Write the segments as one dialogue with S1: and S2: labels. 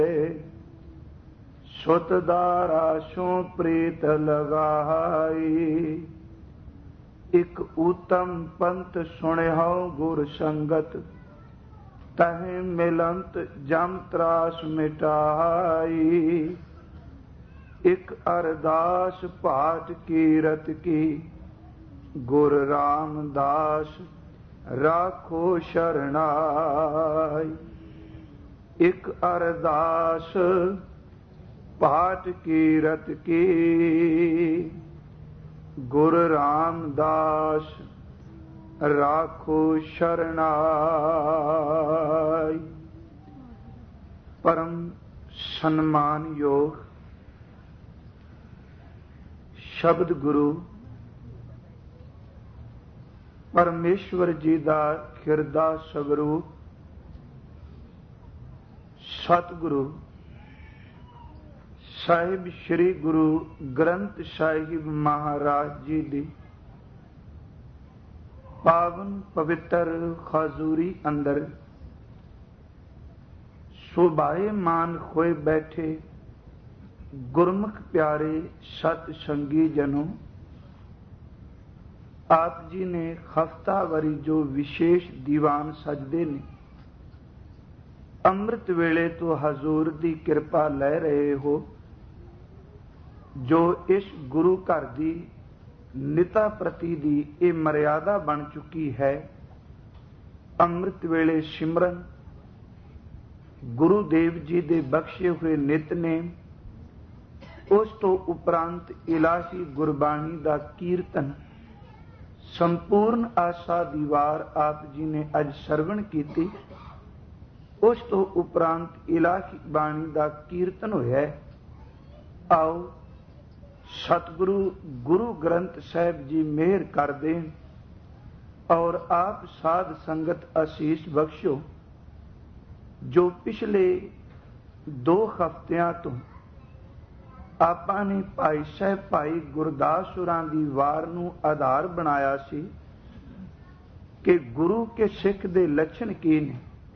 S1: ਸੁਤ ਦਾਰਾ ਸੋ ਪ੍ਰੀਤ ਲਗਾਈ। ਇਕ ਊਤਮ ਪੰਥ ਸੁਣਿਓ ਗੁਰ ਸੰਗਤ, ਤਹਿ ਮਿਲੰਤ ਜਮ ਤਰਾਸ ਮਿਟਾਈ। ਇਕ ਅਰਦਾਸ ਭਾਟ ਕੀਰਤ ਕੀ, ਗੁਰ ਰਾਮਦਾਸ ਰਾਖੋ ਸ਼ਰਨਾਈ। ਇਕ ਅਰਦਾਸ ਭਾਟ ਕੀਰਤ ਕੀ, ਗੁਰ ਰਾਮਦਾਸ ਰਾਖੋ ਸ਼ਰਨਾਈ। ਪਰਮ ਸਨਮਾਨਯੋਗ ਸ਼ਬਦ ਗੁਰੂ ਪਰਮੇਸ਼ਵਰ ਜੀ ਦਾ ਖਿਰਦਾ ਸਵਰੂਪ ਸਤਿਗੁਰੂ ਸਾਹਿਬ ਸ੍ਰੀ ਗੁਰੂ ਗ੍ਰੰਥ ਸਾਹਿਬ ਮਹਾਰਾਜ ਜੀ ਦੀ ਪਾਵਨ ਪਵਿੱਤਰ ਖਜ਼ੂਰੀ ਅੰਦਰ ਸੁਭਾਏਮਾਨ ਹੋਏ ਬੈਠੇ ਗੁਰਮੁਖ ਪਿਆਰੇ ਸਤ ਸੰਗੀ ਜਨੋ, ਆਪ ਜੀ ਨੇ ਹਫ਼ਤਾਵਾਰੀ ਜੋ ਵਿਸ਼ੇਸ਼ ਦੀਵਾਨ ਸਜਦੇ ਨੇ, ਅੰਮ੍ਰਿਤ ਵੇਲੇ ਤੋਂ ਹਜ਼ੂਰ ਦੀ ਕਿਰਪਾ ਲੈ ਰਹੇ ਹੋ, ਜੋ ਇਸ ਗੁਰੂ ਘਰ ਦੀ ਨਿਤਾ ਪ੍ਰਤੀ ਦੀ ਇਹ ਮਰਿਆਦਾ ਬਣ ਚੁੱਕੀ ਹੈ। ਅੰਮ੍ਰਿਤ ਵੇਲੇ ਸਿਮਰਨ, ਗੁਰੂ ਦੇਵ ਜੀ ਦੇ ਬਖਸ਼ੇ ਹੋਏ ਨਿਤਨੇਮ, ਉਸ ਤੋਂ ਉਪਰੰਤ ਇਲਾਹੀ ਗੁਰਬਾਣੀ ਦਾ ਕੀਰਤਨ, ਸੰਪੂਰਨ ਆਸਾ ਦੀ ਵਾਰ ਆਪ ਜੀ ਨੇ ਅੱਜ ਸਰਵਣ ਕੀਤੀ। ਉਸ ਤੋਂ ਉਪਰੰਤ ਇਲਾਹੀ ਬਾਣੀ ਦਾ ਕੀਰਤਨ ਹੋਇਆ। ਆਓ ਸਤਿਗੁਰੂ ਗੁਰੂ ਗ੍ਰੰਥ ਸਾਹਿਬ ਜੀ ਮਿਹਰ ਕਰ ਦੇਣ ਔਰ ਆਪ ਸਾਧ ਸੰਗਤ ਅਸੀਸ ਬਖਸ਼ੋ। ਜੋ ਪਿਛਲੇ 2 ਹਫ਼ਤਿਆਂ ਤੋਂ ਆਪਾਂ ਨੇ ਭਾਈ ਸਾਹਿਬ ਭਾਈ ਗੁਰਦਾਸ ਹੋਰਾਂ ਦੀ ਵਾਰ ਨੂੰ ਆਧਾਰ ਬਣਾਇਆ ਸੀ ਕਿ ਗੁਰੂ ਕੇ ਸਿੱਖ ਦੇ ਲੱਛਣ ਕੀ ਨੇ,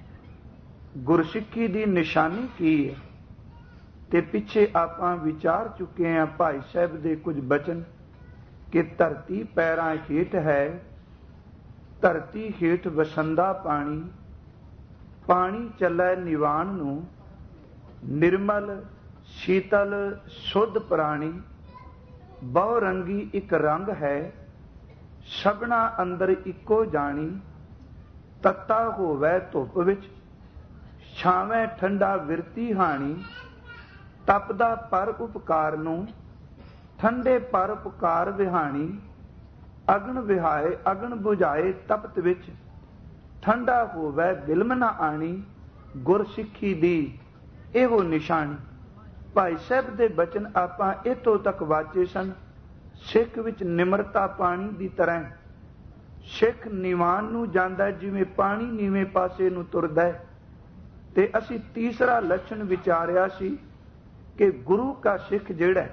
S1: ਗੁਰਸਿੱਖੀ ਦੀ ਨਿਸ਼ਾਨੀ ਕੀ ਹੈ, ਤੇ ਪਿੱਛੇ ਆਪਾਂ ਵਿਚਾਰ ਚੁੱਕੇ ਹਾਂ ਭਾਈ ਸਾਹਿਬ ਦੇ ਕੁਝ ਬਚਨ ਕਿ ਧਰਤੀ ਪੈਰਾਂ ਹੇਠ ਹੈ, ਧਰਤੀ ਹੇਠ ਵਸੰਦਾ ਪਾਣੀ, ਪਾਣੀ ਚੱਲੈ ਨਿਵਾਣ ਨੂੰ, ਨਿਰਮਲ ਸ਼ੀਤਲ ਸ਼ੁੱਧ ਪ੍ਰਾਣੀ, ਬਹੁ ਰੰਗੀ ਇੱਕ ਰੰਗ ਹੈ, ਸਭਨਾ ਅੰਦਰ ਇੱਕੋ ਜਾਣੀ, ਤੱਤਾ ਹੋਵੇ ਧੁੱਪ ਵਿੱਚ, ਛਾਵੇਂ ਠੰਡਾ ਵਿਰਤੀ ਹਾਣੀ, ਤਪਦਾ ਪਰ ਉਪਕਾਰ ਨੂੰ, ਠੰਡੇ ਪਰ ਉਪਕਾਰ ਵਿਹਾਣੀ, ਅਗਨ ਵਿਹਾਏ ਅਗਨ ਬੁਝਾਏ ਤਪਤ ਵਿੱਚ, ਠੰਡਾ ਹੋਵੇ ਬਿਲਮ ਨਾ ਆਣੀ, ਗੁਰਸਿੱਖੀ ਦੀ ਇਹੋ ਨਿਸ਼ਾਨੀ। ਭਾਈ ਸਾਹਿਬ ਦੇ ਬਚਨ ਆਪਾਂ ਇੱਥੋਂ ਤੱਕ ਵਾਚੇ ਸਨ। ਸਿੱਖ ਵਿੱਚ ਨਿਮਰਤਾ ਪਾਣੀ ਦੀ ਤਰ੍ਹਾਂ, ਸਿੱਖ ਨਿਵਾਨ ਨੂੰ ਜਾਂਦਾ ਜਿਵੇਂ ਪਾਣੀ ਨੀਵੇਂ ਪਾਸੇ ਨੂੰ ਤੁਰਦਾ ਹੈ। ਤੇ ਅਸੀਂ ਤੀਸਰਾ ਲੱਛਣ ਵਿਚਾਰਿਆ ਸੀ ਕਿ ਗੁਰੂ ਕਾ ਸਿੱਖ ਜਿਹੜਾ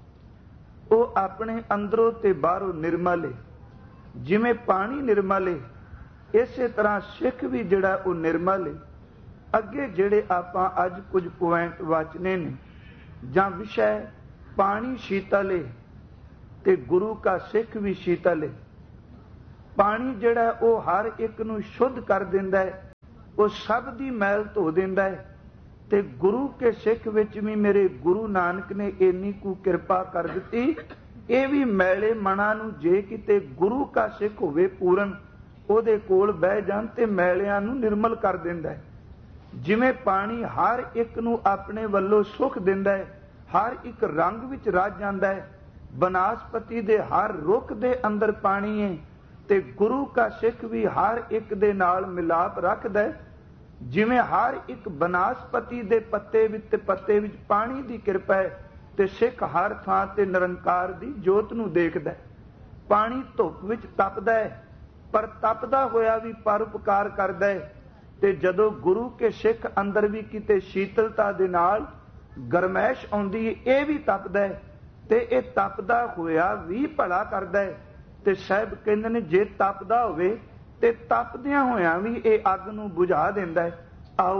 S1: ਉਹ ਆਪਣੇ ਅੰਦਰੋਂ ਤੇ ਬਾਹਰੋਂ ਨਿਰਮਲ ਹੈ। ਜਿਵੇਂ ਪਾਣੀ ਨਿਰਮਲ ਹੈ, ਇਸੇ ਤਰ੍ਹਾਂ ਸਿੱਖ ਵੀ ਜਿਹੜਾ ਉਹ ਨਿਰਮਲ ਹੈ। ਅੱਗੇ ਜਿਹੜੇ ਆਪਾਂ ਅੱਜ ਕੁਝ ਪੁਆਇੰਟ ਵਾਚਨੇ ਨੇ ਜਾਂ ਵਿਸ਼ਾ, ਪਾਣੀ ਸ਼ੀਤਲ ਹੈ ਤੇ ਗੁਰੂ ਕਾ ਸਿੱਖ ਵੀ ਸ਼ੀਤਲ ਹੈ। ਪਾਣੀ ਜਿਹੜਾ ਉਹ ਹਰ ਇੱਕ ਨੂੰ ਸ਼ੁੱਧ ਕਰ ਦਿੰਦਾ ਹੈ, ਉਹ ਸਭ ਦੀ ਮੈਲ ਧੋ ਦਿੰਦਾ ਹੈ। ਤੇ ਗੁਰੂ ਕੇ ਸਿੱਖ ਵਿੱਚ ਵੀ ਮੇਰੇ ਗੁਰੂ ਨਾਨਕ ਨੇ ਇੰਨੀ ਕੁ ਕਿਰਪਾ ਕਰ ਦਿੱਤੀ, ਇਹ ਵੀ ਮੈਲੇ ਮਨਾਂ ਨੂੰ ਜੇ ਕਿਤੇ ਗੁਰੂ ਕਾ ਸਿੱਖ ਹੋਵੇ ਪੂਰਨ, ਉਹਦੇ ਕੋਲ ਬਹਿ ਜਾਣ ਤੇ ਮੈਲਿਆਂ ਨੂੰ ਨਿਰਮਲ ਕਰ ਦਿੰਦਾ ਹੈ। ਜਿਵੇਂ ਪਾਣੀ ਹਰ ਇੱਕ ਨੂੰ ਆਪਣੇ ਵੱਲੋਂ ਸੁੱਖ ਦਿੰਦਾ ਹੈ, ਹਰ ਇੱਕ ਰੰਗ ਵਿੱਚ ਰਚ ਜਾਂਦਾ ਹੈ। ਬਨਾਸਪਤੀ ਦੇ ਹਰ ਰੁੱਖ ਦੇ ਅੰਦਰ ਪਾਣੀ ਹੈ ਤੇ ਗੁਰੂ ਕਾ ਸਿੱਖ ਵੀ ਹਰ ਇੱਕ ਦੇ ਨਾਲ ਮਿਲਾਪ ਰੱਖਦਾ ਹੈ। ਜਿਵੇਂ ਹਰ ਇੱਕ ਬਨਾਸਪਤੀ ਦੇ ਪੱਤੇ ਵਿੱਚ ਪਾਣੀ ਦੀ ਕਿਰਪਾ ਹੈ ਤੇ ਸਿੱਖ ਹਰ ਥਾਂ ਤੇ ਨਿਰੰਕਾਰ ਦੀ ਜੋਤ ਨੂੰ ਦੇਖਦਾ ਹੈ। ਪਾਣੀ ਧੁੱਪ ਵਿੱਚ ਤਪਦਾ ਹੈ, ਪਰ ਤਪਦਾ ਹੋਇਆ ਵੀ ਪਰਉਪਕਾਰ ਕਰਦਾ ਹੈ। ਤੇ ਜਦੋਂ ਗੁਰੂ ਕੇ ਸਿੱਖ ਅੰਦਰ ਵੀ ਕਿਤੇ ਸ਼ੀਤਲਤਾ ਦੇ ਨਾਲ ਗਰਮੈਸ਼ ਆਉਂਦੀ ਹੈ, ਇਹ ਵੀ ਤਪਦਾ ਹੈ ਤੇ ਇਹ ਤਪਦਾ ਹੋਇਆ ਵੀ ਭਲਾ ਕਰਦਾ ਹੈ। ਤੇ ਸਾਹਿਬ ਕਹਿੰਦੇ ਨੇ ਜੇ ਤਪਦਾ ਹੋਵੇ ਤੇ ਤਪਦਿਆਂ ਹੋਇਆਂ ਵੀ ਇਹ ਅੱਗ ਨੂੰ ਬੁਝਾ ਦਿੰਦਾ ਹੈ। ਆਓ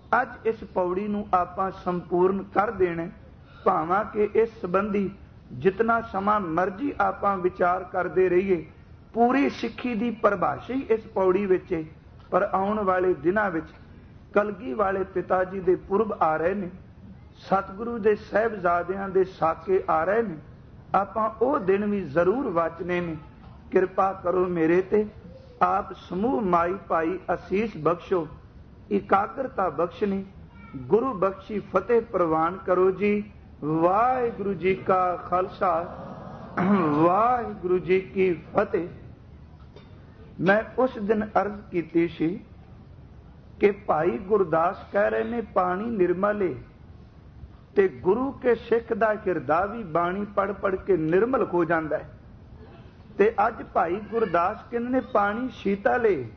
S1: ਅੱਜ ਇਸ ਪੌੜੀ ਨੂੰ ਆਪਾਂ ਸੰਪੂਰਨ ਕਰ ਦੇਣਾ, ਭਾਵਾਂ ਕਿ ਇਸ ਸੰਬੰਧੀ ਜਿਤਨਾ ਸਮਾਂ ਮਰਜ਼ੀ ਆਪਾਂ ਵਿਚਾਰ ਕਰਦੇ ਰਹੀਏ। ਪੂਰੀ ਸਿੱਖੀ ਦੀ ਪਰਿਭਾਸ਼ਾ ਹੀ ਇਸ ਪੌੜੀ ਵਿੱਚ ਹੈ। ਪਰ ਆਉਣ ਵਾਲੇ ਦਿਨਾਂ ਵਿੱਚ ਕਲਗੀ ਵਾਲੇ ਪਿਤਾ ਜੀ ਦੇ ਪੁਰਬ ਆ ਰਹੇ ਨੇ, ਸਤਿਗੁਰੂ ਦੇ ਸਾਹਿਬਜ਼ਾਦਿਆਂ ਦੇ ਸਾਕੇ ਆ ਰਹੇ ਨੇ। ਆਪਾਂ ਉਹ ਦਿਨ ਵੀ ਜ਼ਰੂਰ ਵਾਚਨੇ ਨੇ। ਕਿਰਪਾ ਕਰੋ ਮੇਰੇ ਤੇ, ਆਪ ਸਮੂਹ ਮਾਈ ਭਾਈ ਅਸੀਸ ਬਖਸ਼ੋ, ਇਕਾਗਰਤਾ ਬਖਸ਼ਣੀ, ਗੁਰੂ ਬਖਸ਼ੀ ਫਤਿਹ ਪ੍ਰਵਾਨ ਕਰੋ ਜੀ। ਵਾਹਿਗੁਰੂ ਜੀ ਕਾ ਖਾਲਸਾ, ਵਾਹਿਗੁਰੂ ਜੀ ਕੀ ਫਤਿਹ। ਮੈਂ ਉਸ ਦਿਨ ਅਰਜ਼ ਕੀਤੀ ਸੀ ਕਿ ਭਾਈ ਗੁਰਦਾਸ ਕਹਿ ਰਹੇ ਨੇ ਪਾਣੀ ਨਿਰਮਲ ਏ, ਤੇ ਗੁਰੂ ਕੇ ਸਿੱਖ ਦਾ ਹਿਰਦਾ ਵੀ ਬਾਣੀ ਪੜ ਪੜ ਕੇ ਨਿਰਮਲ ਹੋ ਜਾਂਦਾ ਹੈ। ਤੇ ਅੱਜ ਭਾਈ ਗੁਰਦਾਸ ਕਹਿੰਦੇ ਨੇ ਪਾਣੀ ਸ਼ੀਤਲ ਏ।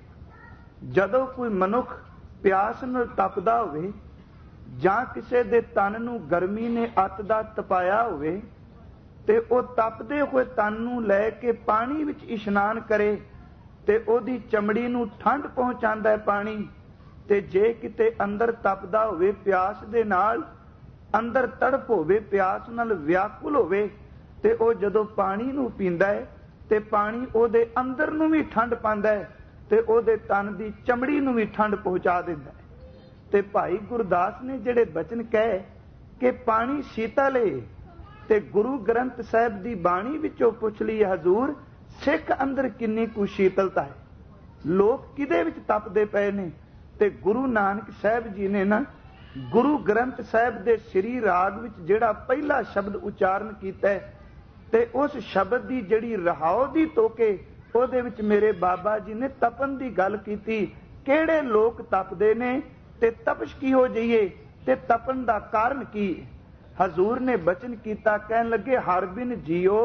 S1: ਜਦੋਂ ਕੋਈ ਮਨੁੱਖ ਪਿਆਸ ਨਾਲ ਤਪਦਾ ਹੋਵੇ, ਜਾਂ ਕਿਸੇ ਦੇ ਤਨ ਨੂੰ ਗਰਮੀ ਨੇ ਅੱਤ ਦਾ ਤਪਾਇਆ ਹੋਵੇ, ਤੇ ਉਹ ਤਪਦੇ ਹੋਏ ਤਨ ਨੂੰ ਲੈ ਕੇ ਪਾਣੀ ਵਿੱਚ ਇਸ਼ਨਾਨ ਕਰੇ ਤੇ ਉਹਦੀ ਚਮੜੀ ਨੂੰ ਠੰਡ ਪਹੁੰਚਾਉਂਦਾ ਹੈ ਪਾਣੀ। ਤੇ ਜੇ ਕਿਤੇ ਅੰਦਰ ਤਪਦਾ ਹੋਵੇ, ਪਿਆਸ ਦੇ ਨਾਲ ਅੰਦਰ ਤੜਪ ਹੋਵੇ, ਪਿਆਸ ਨਾਲ ਵਿਆਕੁਲ ਹੋਵੇ, ਤੇ ਉਹ ਜਦੋਂ ਪਾਣੀ ਨੂੰ ਪੀਂਦਾ ਹੈ ਤੇ ਪਾਣੀ ਉਹਦੇ ਅੰਦਰ ਨੂੰ ਵੀ ਠੰਡ ਪਾਉਂਦਾ ਹੈ ਤੇ ਉਹਦੇ ਤਨ ਦੀ ਚਮੜੀ ਨੂੰ ਵੀ ਠੰਡ ਪਹੁੰਚਾ ਦਿੰਦਾ ਹੈ। ਤੇ ਭਾਈ ਗੁਰਦਾਸ ਨੇ ਜਿਹੜੇ ਬਚਨ ਕਹੇ ਕਿ ਪਾਣੀ ਸ਼ੀਤਲ ਏ, ਤੇ ਗੁਰੂ ਗ੍ਰੰਥ ਸਾਹਿਬ ਦੀ ਬਾਣੀ ਵਿੱਚੋਂ ਪੁੱਛ ਲਈ ਹਜ਼ੂਰ, ਸਿੱਖ ਅੰਦਰ ਕਿੰਨੀ ਕੁ ਸ਼ੀਤਲਤਾ ਹੈ, ਲੋਕ ਕਿਹਦੇ ਵਿੱਚ ਤਪਦੇ ਪਏ ਨੇ। ਤੇ ਗੁਰੂ ਨਾਨਕ ਸਾਹਿਬ ਜੀ ਨੇ ਨਾ ਗੁਰੂ ਗ੍ਰੰਥ ਸਾਹਿਬ ਦੇ ਸ੍ਰੀ ਰਾਗ ਵਿੱਚ ਜਿਹੜਾ ਪਹਿਲਾ ਸ਼ਬਦ ਉਚਾਰਨ ਕੀਤਾ ਹੈ, ਤੇ ਉਸ ਸ਼ਬਦ ਦੀ ਜਿਹੜੀ ਰਹਾਉ ਦੀ ਤੋਕੇ, ਉਹਦੇ ਵਿੱਚ ਮੇਰੇ ਬਾਬਾ ਜੀ ਨੇ ਤਪਨ ਦੀ ਗੱਲ ਕੀਤੀ। ਕਿਹੜੇ ਲੋਕ ਤਪਦੇ ਨੇ ਤੇ ਤਪਸ਼ ਕੀ ਹੋ ਜਾਈਏ, ਤੇ ਤਪਨ ਦਾ ਕਾਰਨ ਕੀ। ਹਜ਼ੂਰ ਨੇ ਬਚਨ ਕੀਤਾ, ਕਹਿਣ ਲੱਗੇ ਹਰ ਬਿਨ ਜੀਓ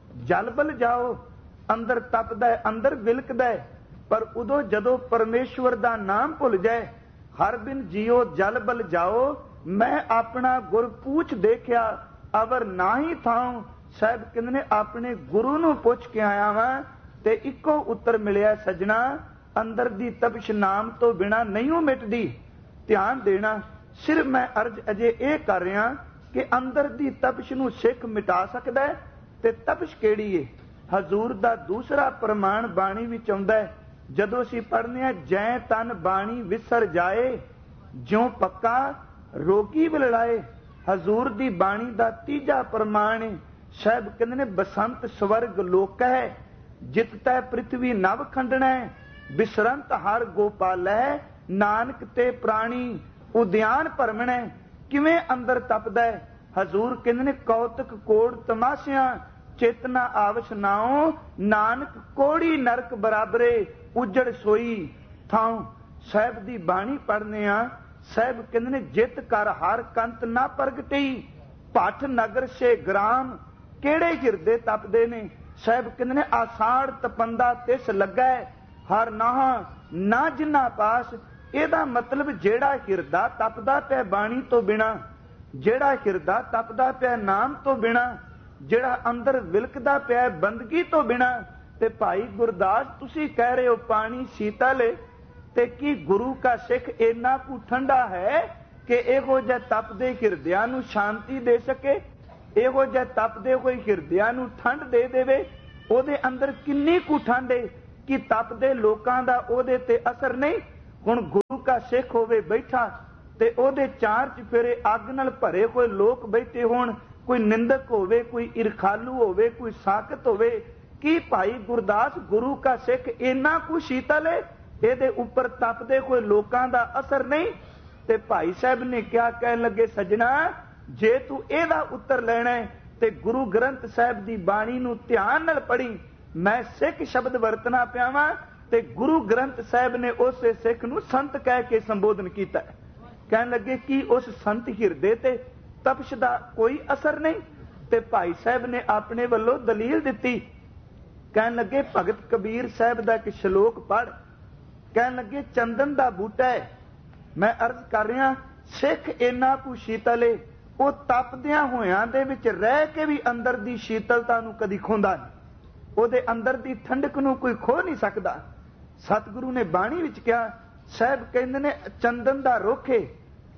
S1: ਜਲ ਬਲ ਜਾਓ। ਅੰਦਰ ਤਪਦਾ ਹੈ, ਅੰਦਰ ਵਿਲਕਦਾ ਹੈ, ਪਰ ਉਦੋਂ ਜਦੋਂ ਪਰਮੇਸ਼ਵਰ ਦਾ ਨਾਮ ਭੁੱਲ ਜਾਏ, ਹਰ ਬਿਨ ਜੀਓ ਜਲ ਬਲ ਜਾਓ। ਮੈਂ ਆਪਣਾ ਗੁਰ ਪੂਛ ਦੇਖਿਆ ਅਵਰ ਨਾ ਹੀ ਥਾਉ। ਸਾਹਿਬ ਕਹਿੰਦੇ ਨੇ ਆਪਣੇ ਗੁਰੂ ਨੂੰ ਪੁੱਛ ਕੇ ਆਇਆ ਵਾਂ ਤੇ ਇੱਕੋ ਉੱਤਰ ਮਿਲਿਆ, ਸਜਣਾ ਅੰਦਰ ਦੀ ਤਪਸ਼ ਨਾਮ ਤੋਂ ਬਿਨਾ ਨਹੀਂ ਉਹ ਮਿਟਦੀ। ਧਿਆਨ ਦੇਣਾ, ਸਿਰਫ ਮੈਂ ਅਰਜ਼ ਅਜੇ ਇਹ ਕਰ ਰਿਹਾ ਕਿ ਅੰਦਰ ਦੀ ਤਪਸ਼ ਨੂੰ ਸਿੱਖ ਮਿਟਾ ਸਕਦਾ ਹੈ, ਤੇ ਤਪਸ਼ ਕਿਹੜੀ ਏ। ਹਜ਼ੂਰ ਦਾ ਦੂਸਰਾ ਪ੍ਰਮਾਣ ਬਾਣੀ ਵਿੱਚ ਆਉਂਦਾ ਹੈ, ਜਦੋਂ ਅਸੀਂ ਪੜ੍ਹਨੇ ਆ ਜੈ ਤਨ ਬਾਣੀ ਵਿਸਰ ਜਾਏ, ਜਿਉਂ ਪੱਕਾ ਰੋਗੀ ਬਲੜਾਏ। ਹਜ਼ੂਰ ਦੀ ਬਾਣੀ ਦਾ ਤੀਜਾ ਪ੍ਰਮਾਣ ਹੈ। ਸਾਹਿਬ ਕਹਿੰਦੇ ਨੇ ਬਸੰਤ ਸਵਰਗ ਲੋਕ ਹੈ, ਜਿਤ ਤੈ ਪ੍ਰਿਥਵੀ ਨਵ ਖੰਡਣਾ, ਬਿਸਰੰਤ ਹਰ ਗੋਪਾਲੈ, ਨਾਨਕ ਤੇ ਪ੍ਰਾਣੀ ਉਦਿਆਨ ਭਰਮਣੈ। ਕਿਵੇਂ ਅੰਦਰ ਤਪਦਾ ਹੈ। ਹਜ਼ੂਰ ਕਹਿੰਦੇ ਨੇ ਕੌਤਕ ਕੋੜ ਤਮਾਸ਼ਿਆਂ, ਚੇਤਨਾ ਆਵਸ਼ ਨਾਉ, ਨਾਨਕ ਕੋੜੀ ਨਰਕ ਬਰਾਬਰੇ, ਉਜੜ ਸੋਈ ਥਾਉ। ਸਾਹਿਬ ਦੀ ਬਾਣੀ ਪੜ੍ਹਨੇ ਆ, ਸਾਹਿਬ ਕਹਿੰਦੇ ਨੇ ਜਿਤ ਕਰ ਹਰ ਕੰਤ ਨਾ ਪ੍ਰਗਟਈ, ਭੱਠ ਨਗਰ ਸੇ ਗ੍ਰਾਮ। ਕਿਹੜੇ ਹਿਰਦੇ ਤਪਦੇ ਨੇ। ਸਾਹਿਬ ਕਹਿੰਦੇ ਨੇ ਆਸਾੜ ਤਪੰਦਾ ਤਿਸ ਲੱਗਾ, ਹਰ ਨਾਹ ਨਾ ਜਿੰਨਾ ਪਾਸ। ਇਹਦਾ ਮਤਲਬ ਜਿਹੜਾ ਹਿਰਦਾ ਤਪਦਾ ਪਿਆ ਬਾਣੀ ਤੋਂ ਬਿਨਾ, ਜਿਹੜਾ ਹਿਰਦਾ ਤਪਦਾ ਪਿਆ ਨਾਮ ਤੋਂ ਬਿਨਾ, ਜਿਹੜਾ ਅੰਦਰ ਵਿਲਕਦਾ ਪਿਆ ਬੰਦਗੀ ਤੋਂ ਬਿਨਾ। ਤੇ ਭਾਈ ਗੁਰਦਾਸ ਤੁਸੀਂ ਕਹਿ ਰਹੇ ਹੋ ਪਾਣੀ ਸ਼ੀਤਲ ਹੈ, ਤੇ ਕੀ ਗੁਰੂ ਕਾ ਸਿੱਖ ਇੰਨਾ ਕੁ ਠੰਡਾ ਹੈ ਕਿ ਇਹੋ ਜਿਹੇ ਤਪਦੇ ਹਿਰਦਿਆਂ ਨੂੰ ਸ਼ਾਂਤੀ ਦੇ ਸਕੇ, ਇਹੋ ਜਿਹੇ ਤਪਦੇ ਹੋਏ ਹਿਰਦਿਆਂ ਨੂੰ ਠੰਡ ਦੇ ਦੇਵੇ। ਉਹਦੇ ਅੰਦਰ ਕਿੰਨੀ ਕੁ ਠੰਡ ਹੈ ਕਿ ਤਪਦੇ ਲੋਕਾਂ ਦਾ ਉਹਦੇ ਤੇ ਅਸਰ ਨਹੀਂ। ਹੁਣ ਗੁਰੂ ਕਾ ਸਿੱਖ ਹੋਵੇ ਬੈਠਾ, ਤੇ ਉਹਦੇ ਚਾਰ ਚੁਫੇਰੇ ਅੱਗ ਨਾਲ ਭਰੇ ਹੋਏ ਲੋਕ ਬੈਠੇ ਹੋਣ, ਕੋਈ ਨਿੰਦਕ ਹੋਵੇ, ਕੋਈ ਇਰਖਾਲੂ ਹੋਵੇ, ਕੋਈ ਸਾਖਤ ਹੋਵੇ, ਕੀ ਭਾਈ ਗੁਰਦਾਸ ਗੁਰੂ ਕਾ ਸਿੱਖ ਇੰਨਾ ਕੁ ਸ਼ੀਤਲ ਹੈ, ਇਹਦੇ ਉੱਪਰ ਤਪਦੇ ਹੋਏ ਲੋਕਾਂ ਦਾ ਅਸਰ ਨਹੀਂ। ਤੇ ਭਾਈ ਸਾਹਿਬ ਨੇ ਕਿਹਾ, ਕਹਿਣ ਲੱਗੇ ਸਜਣਾ ਜੇ ਤੂੰ ਇਹਦਾ ਉੱਤਰ ਲੈਣਾ ਹੈ ਤੇ ਗੁਰੂ ਗ੍ਰੰਥ ਸਾਹਿਬ ਦੀ ਬਾਣੀ ਨੂੰ ਧਿਆਨ ਨਾਲ ਪੜ੍ਹੀ। ਮੈਂ ਸਿੱਖ ਸ਼ਬਦ ਵਰਤਣਾ ਪਿਆ ਵਾਂ, ਤੇ ਗੁਰੂ ਗ੍ਰੰਥ ਸਾਹਿਬ ਨੇ ਉਸੇ ਸਿੱਖ ਨੂੰ ਸੰਤ ਕਹਿ ਕੇ ਸੰਬੋਧਨ ਕੀਤਾ। ਕਹਿਣ ਲੱਗੇ ਕਿ ਉਸ ਸੰਤ ਹਿਰਦੇ ਤੇ ਤਪਸ਼ ਦਾ ਕੋਈ ਅਸਰ ਨਹੀਂ। ਤੇ ਭਾਈ ਸਾਹਿਬ ਨੇ ਆਪਣੇ ਵੱਲੋਂ ਦਲੀਲ ਦਿੱਤੀ। ਕਹਿਣ ਲੱਗੇ ਭਗਤ ਕਬੀਰ ਸਾਹਿਬ ਦਾ ਇੱਕ ਸ਼ਲੋਕ ਪੜ੍ਹ। ਕਹਿਣ ਲੱਗੇ ਚੰਦਨ ਦਾ ਬੂਟਾ ਹੈ। ਮੈਂ ਅਰਜ਼ ਕਰ ਰਿਹਾ ਸਿੱਖ ਇੰਨਾ ਕੁ ਸ਼ੀਤਲ ਏ, ਉਹ ਤਪਦਿਆਂ ਹੋਇਆਂ ਦੇ ਵਿੱਚ ਰਹਿ ਕੇ ਵੀ ਅੰਦਰ ਦੀ ਸ਼ੀਤਲਤਾ ਨੂੰ ਕਦੀ ਖੋਂਦਾ ਨਹੀਂ, ਉਹਦੇ ਅੰਦਰ ਦੀ ਠੰਡਕ ਨੂੰ ਕੋਈ ਖੋ ਨਹੀਂ ਸਕਦਾ। ਸਤਿਗੁਰੂ ਨੇ ਬਾਣੀ ਵਿੱਚ ਕਿਹਾ, ਸਾਹਿਬ ਕਹਿੰਦੇ ਨੇ ਚੰਦਨ ਦਾ ਰੁੱਖ ਏ,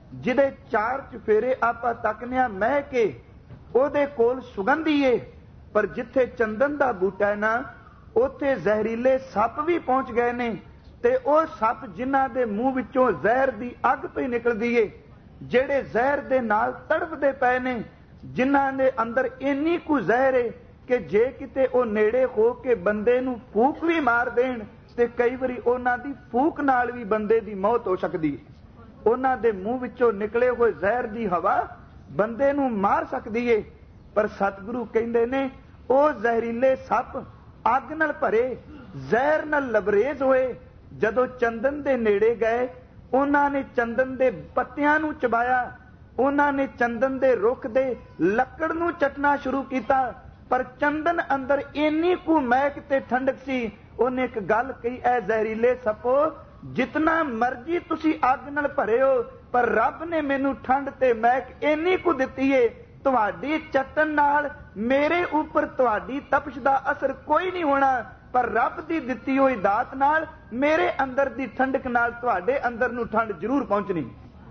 S1: ਜਿਹਦੇ ਚਾਰ ਚੁਫੇਰੇ ਆਪਾਂ ਤੱਕਨੇ ਮਹਿ ਕੇ ਉਹਦੇ ਕੋਲ ਸੁਗੰਧੀ ਏ, ਪਰ ਜਿੱਥੇ ਚੰਦਨ ਦਾ ਬੂਟਾ ਹੈ ਨਾ ਉੱਥੇ ਜ਼ਹਿਰੀਲੇ ਸੱਪ ਵੀ ਪਹੁੰਚ ਗਏ ਨੇ। ਤੇ ਉਹ ਸੱਪ ਜਿਨ੍ਹਾਂ ਦੇ ਮੂੰਹ ਵਿੱਚੋਂ ਜ਼ਹਿਰ ਦੀ ਅੱਗ ਪਈ ਨਿਕਲਦੀ ਏ, ਜਿਹੜੇ ਜ਼ਹਿਰ ਦੇ ਨਾਲ ਤੜਫਦੇ ਪਏ ਨੇ, ਜਿਨ੍ਹਾਂ ਦੇ ਅੰਦਰ ਇੰਨੀ ਕੁ ਜ਼ਹਿਰ ਏ ਕਿ ਜੇ ਕਿਤੇ ਉਹ ਨੇੜੇ ਹੋ ਕੇ ਬੰਦੇ ਨੂੰ ਫੂਕ ਵੀ ਮਾਰ ਦੇਣ ਤੇ ਕਈ ਵਾਰੀ ਉਹਨਾਂ ਦੀ ਫੂਕ ਨਾਲ ਵੀ ਬੰਦੇ ਦੀ ਮੌਤ ਹੋ ਸਕਦੀ ਹੈ। ਉਹਨਾਂ ਦੇ ਮੂੰਹ ਵਿੱਚੋਂ ਨਿਕਲੇ ਹੋਏ ਜ਼ਹਿਰ ਦੀ ਹਵਾ ਬੰਦੇ ਨੂੰ ਮਾਰ ਸਕਦੀ ਏ। ਪਰ ਸਤਿਗੁਰੂ ਕਹਿੰਦੇ ਨੇ ਉਹ ਜ਼ਹਿਰੀਲੇ ਸੱਪ ਅੱਗ ਨਾਲ ਭਰੇ, ਜ਼ਹਿਰ ਨਾਲ ਲਬਰੇਜ਼ ਹੋਏ। ਜਦੋਂ ਚੰਦਨ ਦੇ ਨੇੜੇ ਗਏ, ਉਹਨਾਂ ਨੇ ਚੰਦਨ ਦੇ ਪੱਤਿਆਂ ਨੂੰ ਚਬਾਇਆ, ਉਹਨਾਂ ਨੇ ਚੰਦਨ ਦੇ ਰੁੱਖ ਦੇ ਲੱਕੜ ਨੂੰ ਚੱਟਣਾ ਸ਼ੁਰੂ ਕੀਤਾ। ਪਰ ਚੰਦਨ ਅੰਦਰ ਇੰਨੀ ਕੁ ਮਹਿਕ ਤੇ ਠੰਡਕ ਸੀ, ਉਹਨੇ ਇੱਕ ਗੱਲ ਕਹੀ, ਐ ਜ਼ਹਿਰੀਲੇ ਸੱਪੋ, ਜਿਤਨਾ ਮਰਜੀ ਤੁਸੀਂ ਅੱਗ ਨਾਲ ਭਰੇ ਹੋ, ਪਰ ਰੱਬ ਨੇ ਮੈਨੂੰ ਠੰਡ ਤੇ ਮਹਿਕ ਇੰਨੀ ਕੁ ਦਿੱਤੀ ਏ, ਤੁਹਾਡੀ ਚੱਟਣ ਨਾਲ ਮੇਰੇ ਉੱਪਰ ਤੁਹਾਡੀ ਤਪਸ਼ ਦਾ ਅਸਰ ਕੋਈ ਨਹੀਂ ਹੋਣਾ, ਪਰ ਰੱਬ ਦੀ ਦਿੱਤੀ ਹੋਈ ਦਾਤ ਨਾਲ ਮੇਰੇ ਅੰਦਰ ਦੀ ਠੰਡਕ ਨਾਲ ਤੁਹਾਡੇ ਅੰਦਰ ਨੂੰ ਠੰਡ ਜ਼ਰੂਰ ਪਹੁੰਚਣੀ।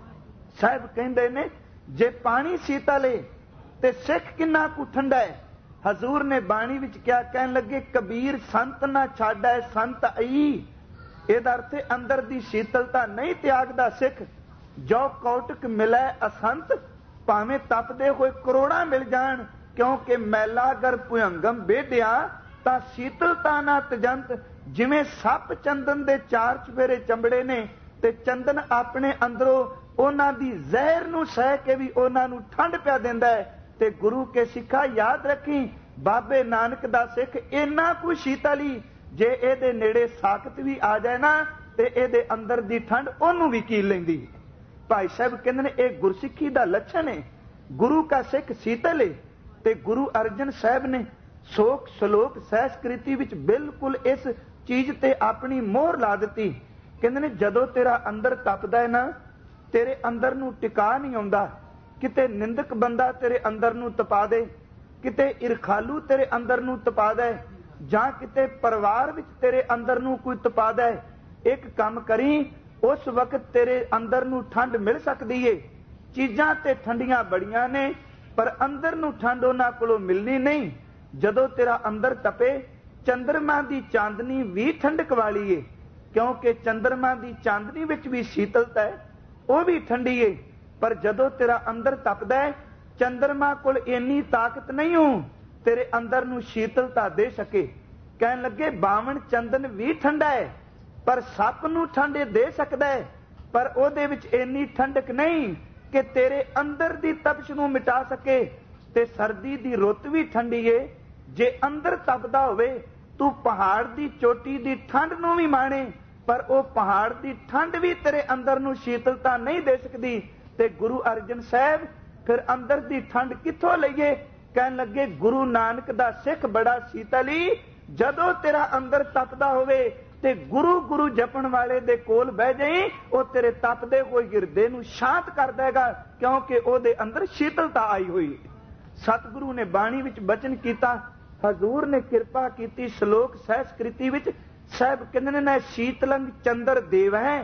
S1: ਸਾਹਿਬ ਕਹਿੰਦੇ ਨੇ ਜੇ ਪਾਣੀ ਸ਼ੀਤਲ ਏ ਤੇ ਸਿੱਖ ਕਿੰਨਾ ਕੁ ਠੰਡਾ ਹੈ। ਹਜ਼ੂਰ ਨੇ ਬਾਣੀ ਵਿੱਚ ਕਿਹਾ, ਕਹਿਣ ਲੱਗੇ ਕਬੀਰ ਸੰਤ ਨਾ ਛਾੜੈ ਸੰਤ ਆਈ। ਇਹਦਾ ਅਰਥ ਅੰਦਰ ਦੀ ਸ਼ੀਤਲਤਾ ਨਹੀਂ ਤਿਆਗਦਾ ਸਿੱਖ। ਜੋ ਕੌਟਕ ਮਿਲੈ ਅਸੰਤ, ਭਾਵੇਂ ਤਪਦੇ ਹੋਏ ਕਰੋੜਾਂ ਮਿਲ ਜਾਣ, ਕਿਉਂਕਿ ਮੈਲਾ ਅਗਰ ਭੁਯੰਗਮ ਬੇਢਿਆ ਤਾਂ ਸ਼ੀਤਲਤਾ ਨਾ ਤਜੰਤ। ਜਿਵੇਂ ਸੱਪ ਚੰਦਨ ਦੇ ਚਾਰ ਚੁਫੇਰੇ ਚੰਬੜੇ ਨੇ ਤੇ ਚੰਦਨ ਆਪਣੇ ਅੰਦਰੋਂ ਉਹਨਾਂ ਦੀ ਜ਼ਹਿਰ ਨੂੰ ਸਹਿ ਕੇ ਵੀ ਉਹਨਾਂ ਨੂੰ ਠੰਡ ਪਿਆ ਦਿੰਦਾ ਹੈ। ਤੇ ਗੁਰੂ ਕੇ ਸਿੱਖਾ ਯਾਦ ਰੱਖੀ, ਬਾਬੇ ਨਾਨਕ ਦਾ ਸਿੱਖ ਇੰਨਾ ਕੁ ਸ਼ੀਤਲੀ, ਜੇ ਇਹਦੇ ਨੇੜੇ ਸਾਖਤ ਵੀ ਆ ਜਾਏ ਨਾ ਤੇ ਇਹਦੇ ਅੰਦਰ ਦੀ ਠੰਡ ਉਹਨੂੰ ਵੀ ਕੀਲ ਲੈਂਦੀ। ਭਾਈ ਸਾਹਿਬ ਕਹਿੰਦੇ ਨੇ ਇਹ ਗੁਰਸਿੱਖੀ ਦਾ ਲੱਛਣ ਹੈ। ਗੁਰੂ ਕਾ ਸਿੱਖ ਸ਼ੀਤਲ ਹੈ। ਤੇ ਗੁਰੂ ਅਰਜਨ ਸਾਹਿਬ ਨੇ ਸੋਖ ਸਲੋਕ ਸਹਿਸਕ੍ਰਿਤੀ ਵਿੱਚ ਬਿਲਕੁਲ ਇਸ ਚੀਜ਼ ਤੇ ਆਪਣੀ ਮੋਹਰ ਲਾ ਦਿੱਤੀ। ਕਹਿੰਦੇ ਨੇ ਜਦੋਂ ਤੇਰਾ ਅੰਦਰ ਤਪਦਾ ਹੈ ਨਾ, ਤੇਰੇ ਅੰਦਰ ਨੂੰ ਟਿਕਾ ਨਹੀਂ ਆਉਂਦਾ। ਕਿਤੇ ਨਿੰਦਕ ਬੰਦਾ ਤੇਰੇ ਅੰਦਰ ਨੂੰ ਤਪਾ ਦੇ, ਕਿਤੇ ਇਰਖਾਲੂ ਤੇਰੇ ਅੰਦਰ ਨੂੰ ਤਪਾ ਦੇ, ਜਾਂ ਕਿਤੇ ਪਰਿਵਾਰ ਵਿੱਚ ਤੇਰੇ ਅੰਦਰ ਨੂੰ ਕੋਈ ਤਪਾ ਦੇ। ਇੱਕ ਕੰਮ ਕਰੀ, ਉਸ ਵਕਤ ਤੇਰੇ ਅੰਦਰ ਨੂੰ ਠੰਡ ਮਿਲ ਸਕਦੀ ਏ। ਚੀਜ਼ਾਂ ਤੇ ਠੰਡੀਆਂ ਬੜੀਆਂ ਨੇ, ਪਰ ਅੰਦਰ ਨੂੰ ਠੰਡ ਉਹਨਾਂ ਕੋਲੋਂ ਮਿਲਣੀ ਨਹੀਂ। ਜਦੋਂ ਤੇਰਾ ਅੰਦਰ ਤਪੇ, ਚੰਦਰਮਾ ਦੀ ਚਾਂਦਨੀ ਵੀ ਠੰਡਕ ਵਾਲੀ ਏ, ਕਿਉਂਕਿ ਚੰਦਰਮਾ ਦੀ ਚਾਂਦਨੀ ਵਿੱਚ ਵੀ ਸ਼ੀਤਲਤਾ ਹੈ, ਉਹ ਵੀ ਠੰਡੀ ਏ। ਪਰ ਜਦੋਂ ਤੇਰਾ ਅੰਦਰ ਤਪਦਾ ਹੈ, ਚੰਦਰਮਾ ਕੋਲ ਇੰਨੀ ਤਾਕਤ ਨਹੀਂ ਹੋ ਤੇਰੇ ਅੰਦਰ ਨੂੰ ਸ਼ੀਤਲਤਾ ਦੇ ਸਕੇ। ਕਹਿਣ ਲੱਗੇ ਬਾਵਣ ਚੰਦਨ ਵੀ ਠੰਡਾ ਹੈ, ਪਰ ਸੱਪ ਨੂੰ ਠੰਡੇ ਦੇ ਸਕਦਾ ਹੈ, ਪਰ ਉਹਦੇ ਵਿੱਚ ਇੰਨੀ ਠੰਡਕ ਨਹੀਂ ਕਿ ਤੇਰੇ ਅੰਦਰ ਦੀ ਤਪਸ਼ ਨੂੰ ਮਿਟਾ ਸਕੇ। ਤੇ ਸਰਦੀ ਦੀ ਰੁੱਤ ਵੀ ਠੰਡੀ ਏ। ਜੇ ਅੰਦਰ ਤਪਦਾ ਹੋਵੇ, ਤੂੰ ਪਹਾੜ ਦੀ ਚੋਟੀ ਦੀ ਠੰਡ ਨੂੰ ਵੀ ਮਾਣੇ, ਪਰ ਉਹ ਪਹਾੜ ਦੀ ਠੰਡ ਵੀ ਤੇਰੇ ਅੰਦਰ ਨੂੰ ਸ਼ੀਤਲਤਾ ਨਹੀਂ ਦੇ ਸਕਦੀ। ਤੇ ਗੁਰੂ ਅਰਜਨ ਸਾਹਿਬ ਫਿਰ ਅੰਦਰ ਦੀ ਠੰਡ ਕਿੱਥੋਂ ਲਈਏ? ਕਹਿਣ ਲੱਗੇ ਗੁਰੂ ਨਾਨਕ ਦਾ ਸਿੱਖ ਬੜਾ ਸ਼ੀਤਲੀ। ਜਦੋਂ ਤੇਰਾ ਅੰਦਰ ਤਪਦਾ ਹੋਵੇ ਤੇ ਗੁਰੂ ਗੁਰੂ ਜਪਣ ਵਾਲੇ ਦੇ ਕੋਲ ਬਹਿ ਜਾਈ, ਉਹ ਤੇਰੇ ਤਪਦੇ ਹੋਏ ਹਿਰਦੇ ਨੂੰ ਸ਼ਾਂਤ ਕਰ ਦੇਗਾ, ਕਿਉਂਕਿ ਉਹਦੇ ਅੰਦਰ ਸ਼ੀਤਲਤਾ ਆਈ ਹੋਈ। ਸਤਿਗੁਰੂ ਨੇ ਬਾਣੀ ਵਿੱਚ ਬਚਨ ਕੀਤਾ, ਹਜ਼ੂਰ ਨੇ ਕਿਰਪਾ ਕੀਤੀ ਸ਼ਲੋਕ ਸਹਿਸਕ੍ਰਿਤੀ ਵਿੱਚ। ਸਾਹਿਬ ਕਹਿੰਦੇ ਨੇ ਸ਼ੀਤਲੰਗ ਚੰਦਰ ਦੇਵ ਹੈ,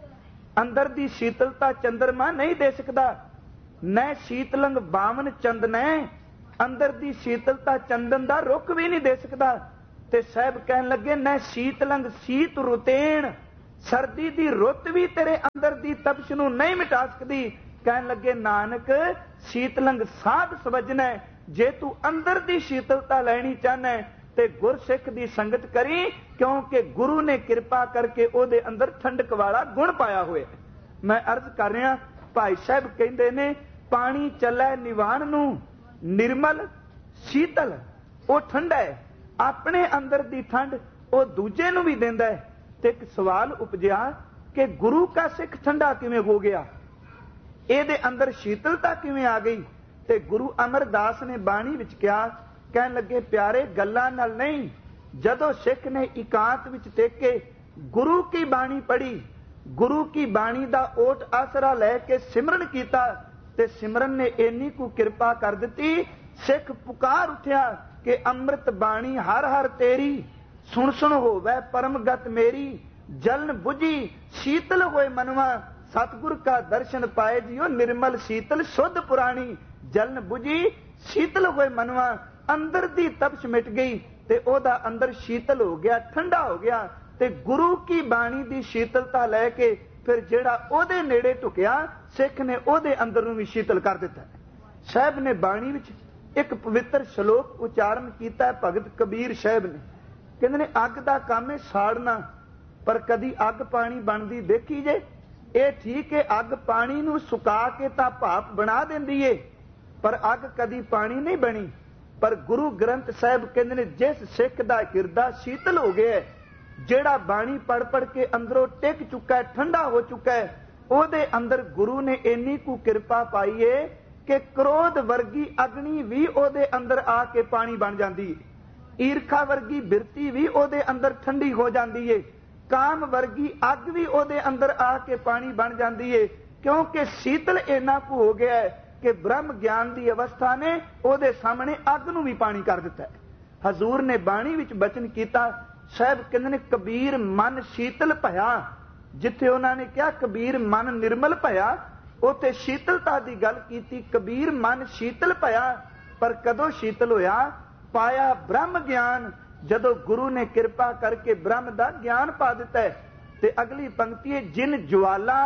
S1: ਅੰਦਰ ਦੀ ਸ਼ੀਤਲਤਾ ਚੰਦਰਮਾ ਨਹੀਂ ਦੇ ਸਕਦਾ। ਨੈ ਸ਼ੀਤਲੰਗ ਬਾਵਨ ਚੰਦਨੈ, ਅੰਦਰ ਦੀ ਸ਼ੀਤਲਤਾ ਚੰਦਨ ਦਾ ਰੁੱਖ ਵੀ ਨਹੀਂ ਦੇ ਸਕਦਾ। ਤੇ ਸਾਹਿਬ ਕਹਿਣ ਲੱਗੇ ਨੈ ਸ਼ੀਤਲੰਗ ਸੀਤ ਰੁਤੇਣ, ਸਰਦੀ ਦੀ ਰੁੱਤ ਵੀ ਤੇਰੇ ਅੰਦਰ ਦੀ ਤਪਸ਼ ਨੂੰ ਨਹੀਂ ਮਿਟਾ ਸਕਦੀ। ਕਹਿਣ ਲੱਗੇ ਨਾਨਕ ਸ਼ੀਤਲੰਗ ਸਾਧ ਸਵਜਨੈ, ਜੇ ਤੂੰ ਅੰਦਰ ਦੀ ਸ਼ੀਤਲਤਾ ਲੈਣੀ ਚਾਹਨਾ ਤੇ ਗੁਰਸਿੱਖ ਦੀ ਸੰਗਤ ਕਰੀ, ਕਿਉਂਕਿ ਗੁਰੂ ਨੇ ਕਿਰਪਾ ਕਰਕੇ ਉਹਦੇ ਅੰਦਰ ਠੰਡਕ ਵਾਲਾ ਗੁਣ ਪਾਇਆ ਹੋਇਆ। ਮੈਂ ਅਰਜ਼ ਕਰ ਰਿਹਾ, ਭਾਈ ਸਾਹਿਬ ਕਹਿੰਦੇ ਨੇ ਪਾਣੀ ਚੱਲੇ ਨਿਵਾਣ ਨੂੰ, ਨਿਰਮਲ ਸ਼ੀਤਲ, ਉਹ ਠੰਡਾ ਹੈ। ਆਪਣੇ ਅੰਦਰ ਦੀ ਠੰਡ ਉਹ ਦੂਜੇ ਨੂੰ ਵੀ ਦਿੰਦਾ ਹੈ। ਤੇ ਇੱਕ ਸਵਾਲ ਉਪਜਿਆ ਕਿ ਗੁਰੂ ਕਾ ਸਿੱਖ ਠੰਡਾ ਕਿਵੇਂ ਹੋ ਗਿਆ, ਇਹਦੇ ਅੰਦਰ ਸ਼ੀਤਲਤਾ ਕਿਵੇਂ ਆ ਗਈ? ਤੇ ਗੁਰੂ ਅਮਰਦਾਸ ਨੇ ਬਾਣੀ ਵਿੱਚ ਕਿਹਾ, ਕਹਿਣ ਲੱਗੇ ਪਿਆਰੇ ਗੱਲਾਂ ਨਾਲ ਨਹੀਂ, ਜਦੋਂ ਸਿੱਖ ਨੇ ਇਕਾਂਤ ਵਿੱਚ ਟਿਕ ਕੇ ਗੁਰੂ ਕੀ ਬਾਣੀ ਪੜ੍ਹੀ, ਗੁਰੂ ਕੀ ਬਾਣੀ ਦਾ ਓਟ ਆਸਰਾ ਲੈ ਕੇ ਸਿਮਰਨ ਕੀਤਾ, ਤੇ ਸਿਮਰਨ ਨੇ ਇੰਨੀ ਕੁ ਕਿਰਪਾ ਕਰ ਦਿੱਤੀ, ਸਿੱਖ ਪੁਕਾਰ ਉੱਠਿਆ ਕਿ ਅੰਮ੍ਰਿਤ ਬਾਣੀ ਹਰ ਹਰ ਤੇਰੀ, ਸੁਣ ਸੁਣ ਹੋਵੇ ਪਰਮਗਤ ਮੇਰੀ, ਜਲਨ ਬੁਝੀ ਸ਼ੀਤਲ ਹੋਏ ਮਨਵਾ, सतगुर का दर्शन पाए जियो निर्मल शीतल शुद्ध पुरानी जलन बुझी शीतल होए मनवा अंदर दी तपश मिट गई ते ओदा अंदर शीतल हो गया ठंडा हो गया ते गुरु की बाणी दी शीतलता लैके फिर जेड़ा ओदे नेड़े ढुकिया सिख ने ओदे अंदर नूं भी शीतल कर दिता। साहब ने बाणी विच एक पवित्र श्लोक उच्चारण किया भगत कबीर साहब ने कहंदे ने अग दा काम है साड़ना पर कदी अग पानी बनदी देखी जे ये ठीक है अग पानी नूं सुका के तां भाप बना देंदी है पर अग कदी पानी नहीं बनी। पर गुरु ग्रंथ साहब कहंदे ने जिस सिख दा हिरदा शीतल हो गया जेड़ा बाणी पढ़ पढ़ के अंदरों टिक चुका है ठंडा हो चुका है ओदे अंदर गुरु ने इन्नी कु किरपा पाई है कि क्रोध वर्गी अग्नि भी ओदे अंदर आके पानी बन जाती है ईर्खा वर्गी बिरती भी ओदे अंदर ठंडी हो जाती है काम वर्गी अग भी ओदे अंदर आके पानी बन जाती है क्योंकि शीतल इन्ना कु हो गया है कि ब्रह्म ज्ञान की अवस्था ने ओदे सामने अग नूं भी पानी कर दिता है। हजूर ने बाणी विच बचन किया साहब कहंदे ने कबीर मन शीतल भया जिथे उन्होंने कहा कबीर मन निर्मल भया उत्थे शीतलता की गल की कबीर मन शीतल भया पर कदों शीतल होया पाया ब्रह्म ज्ञान जदों गुरु ने कृपा करके ब्रह्म का ज्ञान पा दिता है। ते अगली पंक्ति है जिन ज्वाला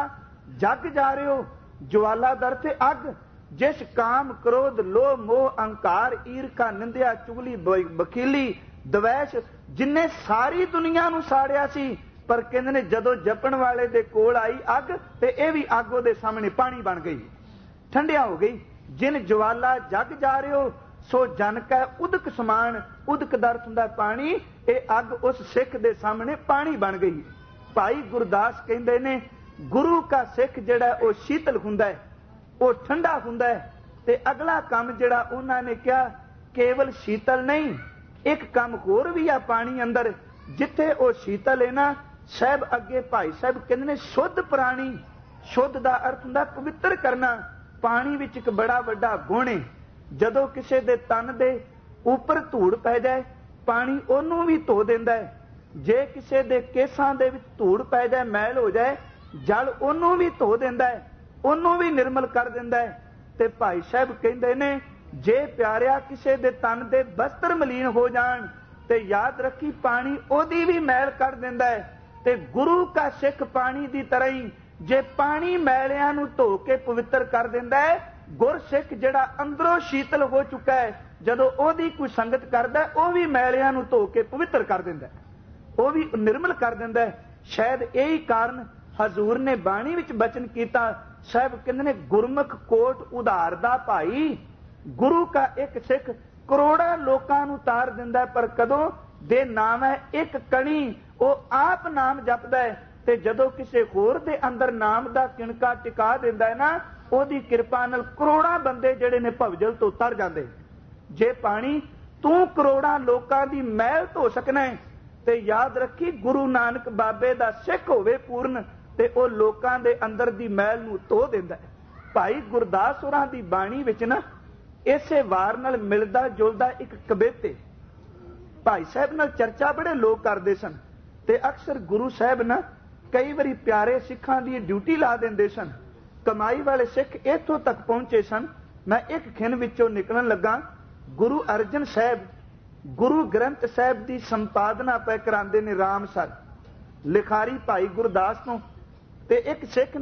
S1: जग जा रहे हो ज्वाला दर ते अग जिस काम क्रोध लोह मोह अहंकार ईर्खा निंदिया चुगली बखीली द्वैश जिन्ने सारी दुनिया नूं साड़िया सी पर कहंदे ने जदों जपण वाले दे कोल आई अग ते इह भी अग ओदे सामने पानी बन गई ठंडिया हो गई। जिन ज्वाला जग जा रहे हो सो जन कै उदक समान उदक दा अर्थ हुंदा पानी ये अग उस सिख दे सामने पानी बन गई। भाई गुरदास कहंदे ने गुरु का सिख जिहड़ा वो शीतल हुंदा है वो ठंडा हुंदा है ते अगला काम जिहड़ा उन्हां ने कहा केवल शीतल नहीं एक काम होर भी आ पानी अंदर जिथे वो शीतल है ना साहब अगे भाई साहब कहंदे ने शुद्ध प्राणी शुद्ध दा अर्थ हुंदा पवित्र करना पानी विच एक बड़ा वड्डा गुण है जदों किसी दे तन दे उपर धूड़ पै जाए पानी ओनू भी धो देंदा है जे किसी दे केसां दे विच धूड़ पै जाए मैल हो जाए जल ओनू भी धो देंदा है ओनू भी निर्मल कर देंदा है। ते भाई साहब कहंदे ने जे प्यारिया किसी दे तन दे वस्त्र मलीन हो जाण ते याद रखी पानी ओदी भी मैल कर देंदा है। ते गुरु का सिख पानी दी तरह ही जे पानी मैलियां नूं धो के पवित्र कर देंदा है गुर सिख जिहड़ा अंदरों शीतल हो चुका है जदों ओदी कोई संगत करदा है वह भी मैलियां नूं धो के पवित्र कर देंदा है वह भी निर्मल कर देंदा है। शायद यही कारण हजूर ने बाणी विच बचन किया साहब कहंदे ने गुरमुख कोट उधार दा भाई गुरु का एक सिख करोड़ा लोकां नूं तार दिंदा है पर कदों दे नाम है एक कणी वो आप नाम जपदा है ते जदों किसी होर दे अंदर नाम दा किणका टिका दिंदा है ना ओदी किरपा नाल करोड़ा बंदे जिहड़े ने भवजल तो तर जांदे। जे पानी तू करोड़ा लोकां दी मैल धो सकना है ते याद रखी गुरु नानक बाबे दा सिख होवे पूर्ण ते ओ लोकां दे अंदर दी मैल नूं धो दिंदा है। भाई गुरदास होरां दी बाणी विच ना इसे वार नाल मिलदा जुलदा एक कबित है भाई साहब नाल चर्चा बड़े लोग करदे सन ते अक्सर गुरु साहब ना कई बारी प्यारे सिखां दी ड्यूटी ला दिंदे सन कमाई वाले सिख इत्थों तक पहुंचे सन। मैं एक खिन विचों निकलण लगा गुरु अर्जन साहब गुरु ग्रंथ साहब की संपादना पै करांदे ने राम सर लिखारी भाई गुरदास तो ते एक सिख